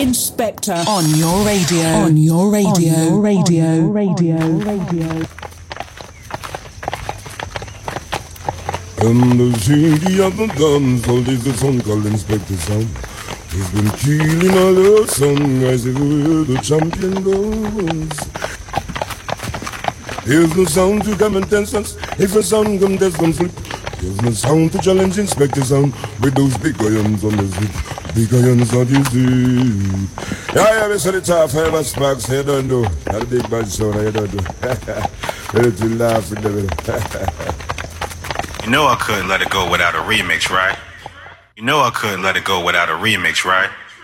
Inspector on your radio. On your radio. On your radio. On radio. Radio. In the city of the guns, all is the song called Inspector Sound. He's been killing all the sunrise everywhere the champion goes. Here's the sound to come and test us. If the sound come test them flip. Here's the sound to challenge Inspector Sound with those big irons on the zip. Big irons on the zip. Yeah, we said it's half ever sparks, you don't know. Not a big bad sound, you don't know. Ready to laugh with them. You know I couldn't let it go without a remix, right? You know I couldn't let it go without a remix, right?